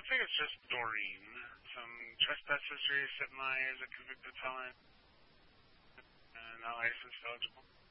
think it's just Doreen. Some trespass history, 7 lives, a convicted felon, and not licensed eligible.